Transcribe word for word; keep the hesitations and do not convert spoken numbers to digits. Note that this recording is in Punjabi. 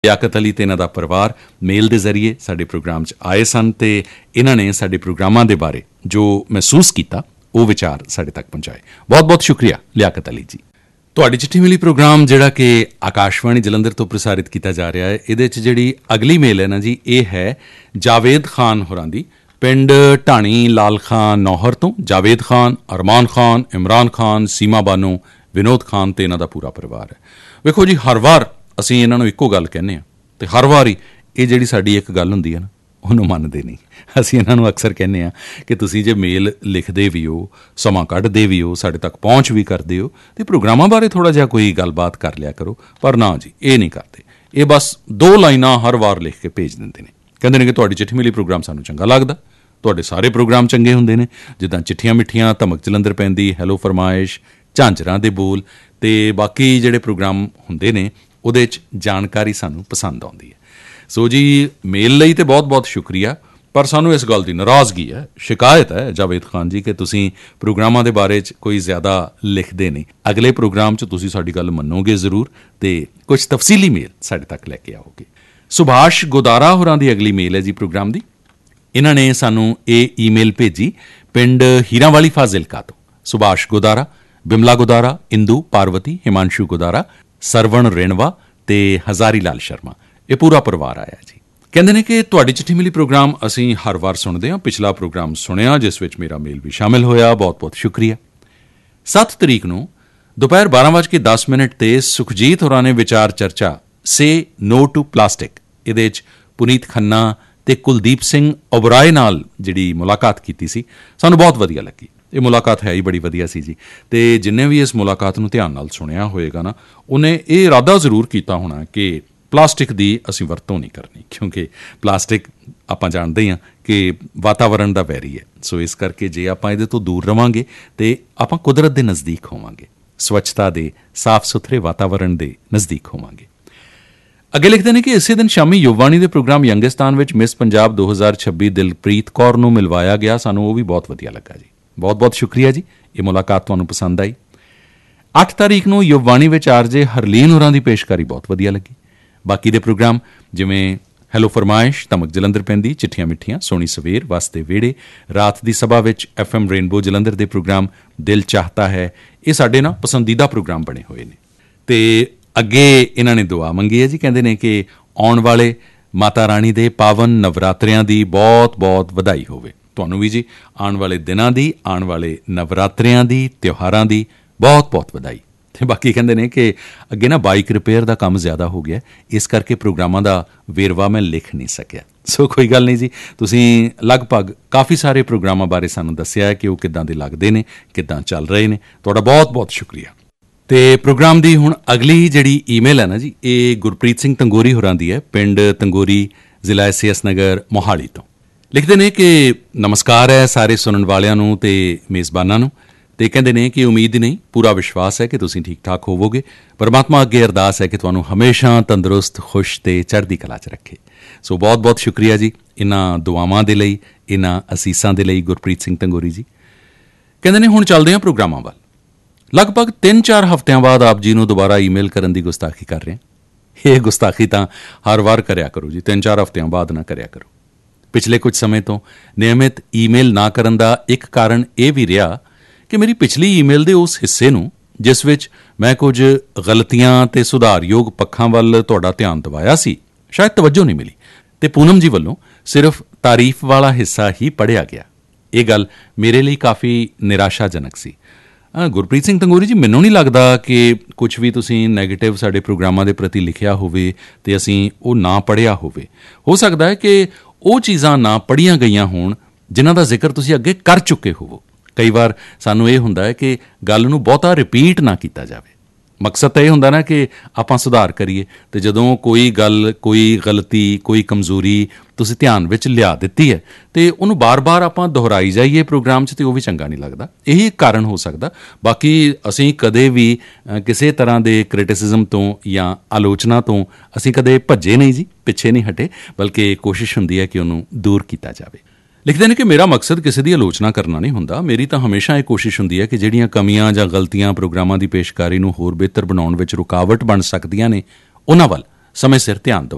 ਲਿਆਕਤ ਅਲੀ ਅਤੇ ਇਹਨਾਂ ਦਾ ਪਰਿਵਾਰ ਮੇਲ ਦੇ ਜ਼ਰੀਏ ਸਾਡੇ ਪ੍ਰੋਗਰਾਮ 'ਚ ਆਏ ਸਨ ਅਤੇ ਇਹਨਾਂ ਨੇ ਸਾਡੇ ਪ੍ਰੋਗਰਾਮਾਂ ਦੇ ਬਾਰੇ ਜੋ ਮਹਿਸੂਸ ਕੀਤਾ ਉਹ ਵਿਚਾਰ ਸਾਡੇ ਤੱਕ ਪਹੁੰਚਾਏ। ਬਹੁਤ ਬਹੁਤ ਸ਼ੁਕਰੀਆ ਲਿਆਕਤ ਅਲੀ ਜੀ। ਤੁਹਾਡੀ ਚਿੱਠੀ ਮਿਲੀ ਪ੍ਰੋਗਰਾਮ ਜਿਹੜਾ ਕਿ ਆਕਾਸ਼ਵਾਣੀ ਜਲੰਧਰ ਤੋਂ ਪ੍ਰਸਾਰਿਤ ਕੀਤਾ ਜਾ ਰਿਹਾ ਹੈ, ਇਹਦੇ 'ਚ ਜਿਹੜੀ ਅਗਲੀ ਮੇਲ ਹੈ ਨਾ ਜੀ, ਇਹ ਹੈ ਜਾਵੇਦ ਖਾਨ ਹੋਰਾਂ ਦੀ, ਪਿੰਡ ਢਾਣੀ ਲਾਲ ਖਾਂ ਨੌਹਰ ਤੋਂ। ਜਾਵੇਦ ਖਾਨ, ਅਰਮਾਨ ਖਾਨ, ਇਮਰਾਨ ਖਾਨ, ਸੀਮਾ ਬਾਨੋ, ਵਿਨੋਦ ਖਾਨ ਅਤੇ ਇਹਨਾਂ ਦਾ ਪੂਰਾ ਪਰਿਵਾਰ ਹੈ। ਵੇਖੋ ਜੀ, ਹਰ ਵਾਰ ਅਸੀਂ ਇਹਨਾਂ ਨੂੰ ਇੱਕੋ ਗੱਲ ਕਹਿੰਦੇ ਹਾਂ ਅਤੇ ਹਰ ਵਾਰ ਹੀ ਇਹ ਜਿਹੜੀ ਸਾਡੀ ਇੱਕ ਗੱਲ ਹੁੰਦੀ ਹੈ ਨਾ, ਉਹਨੂੰ ਮੰਨਦੇ ਨਹੀਂ। ਅਸੀਂ ਇਹਨਾਂ ਨੂੰ ਅਕਸਰ ਕਹਿੰਦੇ ਹਾਂ ਕਿ ਤੁਸੀਂ ਜੇ ਮੇਲ ਲਿਖਦੇ ਵੀ ਹੋ, ਸਮਾਂ ਕੱਢਦੇ ਵੀ ਹੋ, ਸਾਡੇ ਤੱਕ ਪਹੁੰਚ ਵੀ ਕਰਦੇ ਹੋ ਅਤੇ ਪ੍ਰੋਗਰਾਮਾਂ ਬਾਰੇ ਥੋੜ੍ਹਾ ਜਿਹਾ ਕੋਈ ਗੱਲਬਾਤ ਕਰ ਲਿਆ ਕਰੋ, ਪਰ ਨਾ ਜੀ, ਇਹ ਨਹੀਂ ਕਰਦੇ। ਇਹ ਬਸ ਦੋ ਲਾਈਨਾਂ ਹਰ ਵਾਰ ਲਿਖ ਕੇ ਭੇਜ ਦਿੰਦੇ ਨੇ, ਕਹਿੰਦੇ ਨੇ ਕਿ ਤੁਹਾਡੀ ਚਿੱਠੀ ਮਿਲੀ ਪ੍ਰੋਗਰਾਮ ਸਾਨੂੰ ਚੰਗਾ ਲੱਗਦਾ, ਤੁਹਾਡੇ ਸਾਰੇ ਪ੍ਰੋਗਰਾਮ ਚੰਗੇ ਹੁੰਦੇ ਨੇ, ਜਿੱਦਾਂ ਚਿੱਠੀਆਂ ਮਿੱਠੀਆਂ, ਧਮਕ ਜਲੰਧਰ ਪੈਂਦੀ, ਹੈਲੋ ਫਰਮਾਇਸ਼, ਝਾਂਜਰਾਂ ਦੇ ਬੋਲ ਅਤੇ ਬਾਕੀ ਜਿਹੜੇ ਪ੍ਰੋਗਰਾਮ ਹੁੰਦੇ ਨੇ ਉਹਦੇ 'ਚ ਜਾਣਕਾਰੀ ਸਾਨੂੰ ਪਸੰਦ ਆਉਂਦੀ ਹੈ। ਸੋ ਜੀ, ਮੇਲ ਲਈ ਤਾਂ ਬਹੁਤ ਬਹੁਤ ਸ਼ੁਕਰੀਆ, ਪਰ ਸਾਨੂੰ ਇਸ ਗੱਲ ਦੀ ਨਾਰਾਜ਼ਗੀ ਹੈ, ਸ਼ਿਕਾਇਤ ਹੈ ਜਾਵੇਦ ਖਾਨ ਜੀ ਕਿ ਤੁਸੀਂ ਪ੍ਰੋਗਰਾਮਾਂ ਦੇ ਬਾਰੇ 'ਚ ਕੋਈ ਜ਼ਿਆਦਾ ਲਿਖਦੇ ਨਹੀਂ। ਅਗਲੇ ਪ੍ਰੋਗਰਾਮ 'ਚ ਤੁਸੀਂ ਸਾਡੀ ਗੱਲ ਮੰਨੋਗੇ ਜ਼ਰੂਰ ਅਤੇ ਕੁਝ ਤਫਸੀਲੀ ਮੇਲ ਸਾਡੇ ਤੱਕ ਲੈ ਕੇ ਆਓਗੇ। ਸੁਭਾਸ਼ ਗੋਦਾਰਾ ਹੋਰਾਂ ਦੀ ਅਗਲੀ ਮੇਲ ਹੈ ਜੀ ਪ੍ਰੋਗਰਾਮ ਦੀ। ਇਹਨਾਂ ਨੇ ਸਾਨੂੰ ਇਹ ਈਮੇਲ ਭੇਜੀ ਪਿੰਡ ਹੀਰਾਂਵਾਲੀ ਫਾਜ਼ਿਲਕਾ ਤੋਂ। ਸੁਭਾਸ਼ ਗੋਦਾਰਾ, ਬਿਮਲਾ ਗੋਦਾਰਾ, ਇੰਦੂ, ਪਾਰਵਤੀ, ਹਿਮਾਂਸ਼ੂ ਗੋਦਾਰਾ, ਸਰਵਣ ਰੇਣਵਾ ਅਤੇ ਹਜ਼ਾਰੀ ਲਾਲ ਸ਼ਰਮਾ, ਇਹ ਪੂਰਾ ਪਰਿਵਾਰ ਆਇਆ ਜੀ। ਕਹਿੰਦੇ ਨੇ ਕਿ ਤੁਹਾਡੀ ਚਿੱਠੀ ਮਿਲੀ ਪ੍ਰੋਗਰਾਮ ਅਸੀਂ ਹਰ ਵਾਰ ਸੁਣਦੇ ਹਾਂ, ਪਿਛਲਾ ਪ੍ਰੋਗਰਾਮ ਸੁਣਿਆ ਜਿਸ ਵਿੱਚ ਮੇਰਾ ਮੇਲ ਵੀ ਸ਼ਾਮਿਲ ਹੋਇਆ, ਬਹੁਤ ਬਹੁਤ ਸ਼ੁਕਰੀਆ। ਸੱਤ ਤਰੀਕ ਨੂੰ ਦੁਪਹਿਰ ਬਾਰਾਂ ਵੱਜ ਕੇ ਦਸ ਮਿੰਟ 'ਤੇ ਸੁਖਜੀਤ ਹੋਰਾਂ ਨੇ ਵਿਚਾਰ ਚਰਚਾ ਸੇ ਨੋ ਟੂ ਪਲਾਸਟਿਕ, ਇਹਦੇ 'ਚ ਪੁਨੀਤ ਖੰਨਾ ਅਤੇ ਕੁਲਦੀਪ ਸਿੰਘ ਓਬਰਾਏ ਨਾਲ ਜਿਹੜੀ ਮੁਲਾਕਾਤ ਕੀਤੀ ਸੀ, ਸਾਨੂੰ ਬਹੁਤ ਵਧੀਆ ਲੱਗੀ। ਇਹ ਮੁਲਾਕਾਤ ਹੈ ਹੀ ਬੜੀ ਵਧੀਆ ਸੀ ਜੀ, ਅਤੇ ਜਿੰਨੇ ਵੀ ਇਸ ਮੁਲਾਕਾਤ ਨੂੰ ਧਿਆਨ ਨਾਲ ਸੁਣਿਆ ਹੋਏਗਾ ਨਾ, ਉਹਨੇ ਇਹ ਇਰਾਦਾ ਜ਼ਰੂਰ ਕੀਤਾ ਹੋਣਾ ਕਿ ਪਲਾਸਟਿਕ ਦੀ ਅਸੀਂ ਵਰਤੋਂ ਨਹੀਂ ਕਰਨੀ, ਕਿਉਂਕਿ ਪਲਾਸਟਿਕ ਆਪਾਂ ਜਾਣਦੇ ਹਾਂ ਕਿ ਵਾਤਾਵਰਣ ਦਾ ਵੈਰੀ ਹੈ। ਸੋ ਇਸ ਕਰਕੇ ਜੇ ਆਪਾਂ ਇਹਦੇ ਤੋਂ ਦੂਰ ਰਵਾਂਗੇ ਅਤੇ ਆਪਾਂ ਕੁਦਰਤ ਦੇ ਨਜ਼ਦੀਕ ਹੋਵਾਂਗੇ, ਸਵੱਛਤਾ ਦੇ, ਸਾਫ਼ ਸੁਥਰੇ ਵਾਤਾਵਰਣ ਦੇ ਨਜ਼ਦੀਕ ਹੋਵਾਂਗੇ। ਅੱਗੇ ਲਿਖਦੇ ਨੇ ਕਿ ਇਸੇ ਦਿਨ ਸ਼ਾਮੀ ਯੁਵਵਾਣੀ ਦੇ ਪ੍ਰੋਗਰਾਮ ਯੰਗਿਸਤਾਨ ਵਿੱਚ ਮਿਸ ਪੰਜਾਬ ਦੋ ਹਜ਼ਾਰ ਛੱਬੀ ਦਿਲਪ੍ਰੀਤ ਕੌਰ ਨੂੰ ਮਿਲਵਾਇਆ ਗਿਆ, ਸਾਨੂੰ ਉਹ ਵੀ ਬਹੁਤ ਵਧੀਆ ਲੱਗਾ ਜੀ। ਬਹੁਤ ਬਹੁਤ ਸ਼ੁਕਰੀਆ ਜੀ, ਇਹ ਮੁਲਾਕਾਤ ਤੁਹਾਨੂੰ ਪਸੰਦ ਆਈ। ਅੱਠ ਤਾਰੀਖ ਨੂੰ ਯੁਵਵਾਣੀ ਵਿੱਚ ਆਰਜੇ ਹਰਲੀਨ ਹੋਰਾਂ ਦੀ ਪੇਸ਼ਕਾਰੀ ਬਹੁਤ ਵਧੀਆ ਲੱਗੀ। ਬਾਕੀ ਦੇ ਪ੍ਰੋਗਰਾਮ ਜਿਵੇਂ ਹੈਲੋ ਫਰਮਾਇਸ਼, ਧਮਕ ਜਲੰਧਰ ਪੈਂਦੀ, ਚਿੱਠੀਆਂ ਮਿੱਠੀਆਂ, ਸੋਹਣੀ ਸਵੇਰ, ਵਸਦੇ ਵਿਹੜੇ, ਰਾਤ ਦੀ ਸਭਾ ਵਿੱਚ ਐਫ ਐਮ ਰੇਨਬੋ ਜਲੰਧਰ ਦੇ ਪ੍ਰੋਗਰਾਮ ਦਿਲ ਚਾਹਤਾ ਹੈ, ਇਹ ਸਾਡੇ ਨਾ ਪਸੰਦੀਦਾ ਪ੍ਰੋਗਰਾਮ ਬਣੇ ਹੋਏ ਨੇ। ਅਤੇ ਅੱਗੇ ਇਹਨਾਂ ਨੇ ਦੁਆ ਮੰਗੀ ਹੈ ਜੀ, ਕਹਿੰਦੇ ਨੇ ਕਿ ਆਉਣ ਵਾਲੇ ਮਾਤਾ ਰਾਣੀ ਦੇ ਪਾਵਨ ਨਵਰਾਤਰਿਆਂ ਦੀ ਬਹੁਤ ਬਹੁਤ ਵਧਾਈ ਹੋਵੇ। ਤੁਹਾਨੂੰ ਵੀ ਜੀ ਆਉਣ ਵਾਲੇ ਦਿਨਾਂ ਦੀ, ਆਉਣ ਵਾਲੇ ਨਵਰਾਤਰਿਆਂ ਦੀ, ਤਿਉਹਾਰਾਂ ਦੀ ਬਹੁਤ ਬਹੁਤ ਵਧਾਈ। ਅਤੇ ਬਾਕੀ ਕਹਿੰਦੇ ਨੇ ਕਿ ਅੱਗੇ ਨਾ ਬਾਈਕ ਰਿਪੇਅਰ ਦਾ ਕੰਮ ਜ਼ਿਆਦਾ ਹੋ ਗਿਆ, ਇਸ ਕਰਕੇ ਪ੍ਰੋਗਰਾਮਾਂ ਦਾ ਵੇਰਵਾ ਮੈਂ ਲਿਖ ਨਹੀਂ ਸਕਿਆ। ਸੋ ਕੋਈ ਗੱਲ ਨਹੀਂ ਜੀ, ਤੁਸੀਂ ਲਗਭਗ ਕਾਫੀ ਸਾਰੇ ਪ੍ਰੋਗਰਾਮਾਂ ਬਾਰੇ ਸਾਨੂੰ ਦੱਸਿਆ ਹੈ ਕਿ ਉਹ ਕਿੱਦਾਂ ਦੇ ਲੱਗਦੇ ਨੇ, ਕਿੱਦਾਂ ਚੱਲ ਰਹੇ ਨੇ। ਤੁਹਾਡਾ ਬਹੁਤ ਬਹੁਤ ਸ਼ੁਕਰੀਆ। ਅਤੇ ਪ੍ਰੋਗਰਾਮ ਦੀ ਹੁਣ ਅਗਲੀ ਜਿਹੜੀ ਈਮੇਲ ਹੈ ਨਾ ਜੀ, ਇਹ ਗੁਰਪ੍ਰੀਤ ਸਿੰਘ ਤੰਗੋਰੀ ਹੋਰਾਂ ਦੀ ਹੈ, ਪਿੰਡ ਤੰਗੋਰੀ, ਜ਼ਿਲ੍ਹਾ ਐਸ ਏ ਐਸ ਨਗਰ, ਮੋਹਾਲੀ ਤੋਂ। ਲਿਖਦੇ ਨੇ ਕਿ ਨਮਸਕਾਰ ਹੈ ਸਾਰੇ ਸੁਣਨ ਵਾਲਿਆਂ ਨੂੰ ਅਤੇ ਮੇਜ਼ਬਾਨਾਂ ਨੂੰ, ਅਤੇ ਕਹਿੰਦੇ ਨੇ ਕਿ ਉਮੀਦ ਨਹੀਂ, ਪੂਰਾ ਵਿਸ਼ਵਾਸ ਹੈ ਕਿ ਤੁਸੀਂ ਠੀਕ ਠਾਕ ਹੋਵੋਗੇ। ਪਰਮਾਤਮਾ ਅੱਗੇ ਅਰਦਾਸ ਹੈ ਕਿ ਤੁਹਾਨੂੰ ਹਮੇਸ਼ਾ ਤੰਦਰੁਸਤ, ਖੁਸ਼ ਅਤੇ ਚੜ੍ਹਦੀ ਕਲਾ 'ਚ ਰੱਖੇ। ਸੋ ਬਹੁਤ ਬਹੁਤ ਸ਼ੁਕਰੀਆ ਜੀ ਇਹਨਾਂ ਦੁਆਵਾਂ ਦੇ ਲਈ, ਇਹਨਾਂ ਅਸੀਸਾਂ ਦੇ ਲਈ, ਗੁਰਪ੍ਰੀਤ ਸਿੰਘ ਤੰਗੋਰੀ ਜੀ। ਕਹਿੰਦੇ ਨੇ ਹੁਣ ਚੱਲਦੇ ਹਾਂ ਪ੍ਰੋਗਰਾਮਾਂ ਵੱਲ। ਲਗਭਗ ਤਿੰਨ ਚਾਰ ਹਫ਼ਤਿਆਂ ਬਾਅਦ ਆਪ ਜੀ ਨੂੰ ਦੁਬਾਰਾ ਈਮੇਲ ਕਰਨ ਦੀ ਗੁਸਤਾਖੀ ਕਰ ਰਹੇ ਹਾਂ। ਇਹ ਗੁਸਤਾਖੀ ਤਾਂ ਹਰ ਵਾਰ ਕਰਿਆ ਕਰੋ ਜੀ, ਤਿੰਨ ਚਾਰ ਹਫ਼ਤਿਆਂ ਬਾਅਦ ਨਾ ਕਰਿਆ ਕਰੋ। ਪਿਛਲੇ ਕੁਝ ਸਮੇਂ ਤੋਂ ਨਿਯਮਿਤ ਈਮੇਲ ਨਾ ਕਰਨ ਦਾ ਇੱਕ ਕਾਰਨ ਇਹ ਵੀ ਰਿਹਾ ਕਿ ਮੇਰੀ ਪਿਛਲੀ ਈਮੇਲ ਦੇ ਉਸ ਹਿੱਸੇ ਨੂੰ ਜਿਸ ਵਿੱਚ ਮੈਂ ਕੁਝ ਗਲਤੀਆਂ ਅਤੇ ਸੁਧਾਰਯੋਗ ਪੱਖਾਂ ਵੱਲ ਤੁਹਾਡਾ ਧਿਆਨ ਦਿਵਾਇਆ ਸੀ, ਸ਼ਾਇਦ ਤਵੱਜੋ ਨਹੀਂ ਮਿਲੀ ਅਤੇ ਪੂਨਮ ਜੀ ਵੱਲੋਂ ਸਿਰਫ ਤਾਰੀਫ ਵਾਲਾ ਹਿੱਸਾ ਹੀ ਪੜ੍ਹਿਆ ਗਿਆ। ਇਹ ਗੱਲ ਮੇਰੇ ਲਈ ਕਾਫੀ ਨਿਰਾਸ਼ਾਜਨਕ ਸੀ। ਗੁਰਪ੍ਰੀਤ ਸਿੰਘ ਤੰਗੋਰੀ ਜੀ, ਮੈਨੂੰ ਨਹੀਂ ਲੱਗਦਾ ਕਿ ਕੁਝ ਵੀ ਤੁਸੀਂ ਨੈਗੇਟਿਵ ਸਾਡੇ ਪ੍ਰੋਗਰਾਮਾਂ ਦੇ ਪ੍ਰਤੀ ਲਿਖਿਆ ਹੋਵੇ ਅਤੇ ਅਸੀਂ ਉਹ ਨਾ ਪੜ੍ਹਿਆ ਹੋਵੇ। ਹੋ ਸਕਦਾ ਹੈ ਕਿ ਉਹ ਚੀਜ਼ਾਂ ਨਾ ਪੜ੍ਹੀਆਂ ਗਈਆਂ ਹੋਣ ਜਿਨ੍ਹਾਂ ਦਾ ਜ਼ਿਕਰ ਤੁਸੀਂ ਅੱਗੇ ਕਰ ਚੁੱਕੇ ਹੋਵੋ। ਕਈ ਵਾਰ ਸਾਨੂੰ ਇਹ ਹੁੰਦਾ ਹੈ ਕਿ ਗੱਲ ਨੂੰ ਬਹੁਤਾ ਰਿਪੀਟ ਨਾ ਕੀਤਾ ਜਾਵੇ। ਮਕਸਦ ਤਾਂ ਇਹ ਹੁੰਦਾ ਨਾ ਕਿ ਆਪਾਂ ਸੁਧਾਰ ਕਰੀਏ, ਅਤੇ ਜਦੋਂ ਕੋਈ ਗੱਲ, ਕੋਈ ਗਲਤੀ, ਕੋਈ ਕਮਜ਼ੋਰੀ ਤੁਸੀਂ ਧਿਆਨ ਵਿੱਚ ਲਿਆ ਦਿੱਤੀ ਹੈ ਅਤੇ ਉਹਨੂੰ ਬਾਰ-ਬਾਰ ਆਪਾਂ ਦੁਹਰਾਈ ਜਾਈਏ ਪ੍ਰੋਗਰਾਮ 'ਚ, ਅਤੇ ਉਹ ਵੀ ਚੰਗਾ ਨਹੀਂ ਲੱਗਦਾ। ਇਹੀ ਇੱਕ ਕਾਰਨ ਹੋ ਸਕਦਾ। ਬਾਕੀ ਅਸੀਂ ਕਦੇ ਵੀ ਕਿਸੇ ਤਰ੍ਹਾਂ ਦੇ ਕ੍ਰਿਟਿਸਿਜ਼ਮ ਤੋਂ ਜਾਂ ਆਲੋਚਨਾ ਤੋਂ ਅਸੀਂ ਕਦੇ ਭੱਜੇ ਨਹੀਂ ਜੀ, ਪਿੱਛੇ ਨਹੀਂ ਹਟੇ, ਬਲਕਿ ਕੋਸ਼ਿਸ਼ ਹੁੰਦੀ ਹੈ ਕਿ ਉਹਨੂੰ ਦੂਰ ਕੀਤਾ ਜਾਵੇ। ਲਿਖਦੇ ਨੇ ਕਿ ਮੇਰਾ ਮਕਸਦ ਕਿਸੇ ਦੀ ਆਲੋਚਨਾ ਕਰਨਾ ਨਹੀਂ ਹੁੰਦਾ। ਮੇਰੀ ਤਾਂ ਹਮੇਸ਼ਾ ਇਹ ਕੋਸ਼ਿਸ਼ ਹੁੰਦੀ ਹੈ ਕਿ ਜਿਹੜੀਆਂ ਕਮੀਆਂ ਜਾਂ ਗਲਤੀਆਂ ਪ੍ਰੋਗਰਾਮਾਂ ਦੀ ਪੇਸ਼ਕਾਰੀ ਨੂੰ ਹੋਰ ਬਿਹਤਰ ਬਣਾਉਣ ਵਿੱਚ ਰੁਕਾਵਟ ਬਣ ਸਕਦੀਆਂ ਨੇ, ਉਹਨਾਂ ਵੱਲ ਸਮੇਂ ਸਿਰ ਧਿਆਨ ਦਿਵਾਇਆ